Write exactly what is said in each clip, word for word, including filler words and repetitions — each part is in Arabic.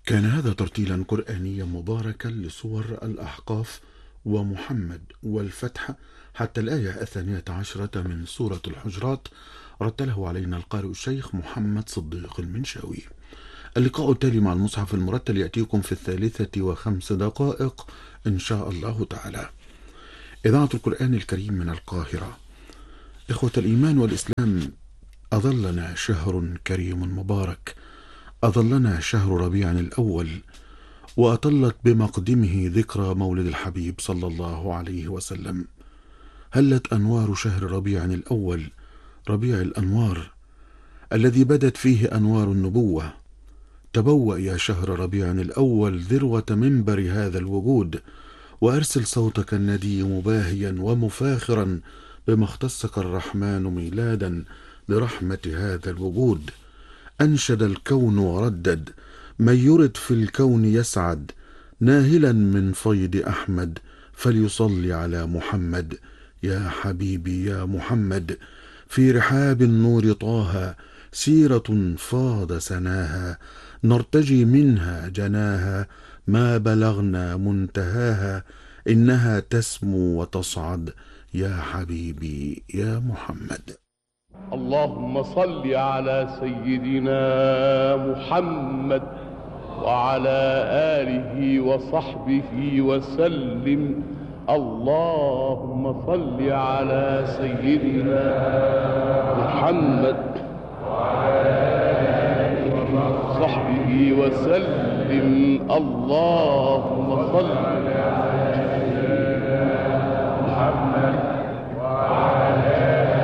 كان هذا ترتيلا قرآنيا مباركا لسور الأحقاف ومحمد والفتح حتى الآية الثانية عشرة من سورة الحجرات، رتله علينا القارئ الشيخ محمد صديق المنشاوي. اللقاء التالي مع المصحف المرتل يأتيكم في الثالثة وخمس دقائق إن شاء الله تعالى. إذاعة القرآن الكريم من القاهرة. إخوة الإيمان والإسلام، أظلنا شهر كريم مبارك، أظلنا شهر ربيع الأول، وأطلت بمقدمه ذكرى مولد الحبيب صلى الله عليه وسلم. هلت أنوار شهر ربيع الأول، ربيع الأنوار الذي بدت فيه أنوار النبوة. تبوأ يا شهر ربيع الأول ذروة منبر هذا الوجود، وأرسل صوتك الندي مباهيا ومفاخرا بما اختصك الرحمن ميلادا لرحمة هذا الوجود. أنشد الكون وردد، من يرد في الكون يسعد، ناهلا من فيض أحمد، فليصلي على محمد. يا حبيبي يا محمد، في رحاب النور طه، سيرة فاض سناها، نرتجي منها جناها، ما بلغنا منتهاها، إنها تسمو وتصعد. يا حبيبي يا محمد. اللهم صل على سيدنا محمد وعلى آله وصحبه وسلم. اللهم صل على سيدنا محمد وعلى آله وصحبه وسلم. اللهم صل على سيدنا محمد وعلى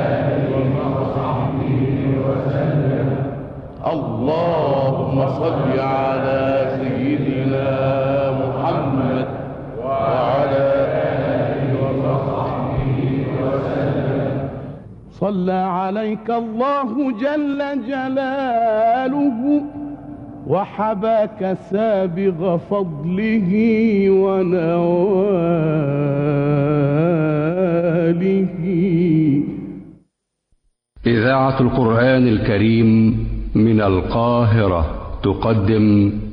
اللهم صل على سيدنا محمد وعلى آله وصحبه وسلم. صلى عليك الله جل جلاله، وحباك سابغ فضله ونواله. إذاعة القرآن الكريم من القاهرة تقدم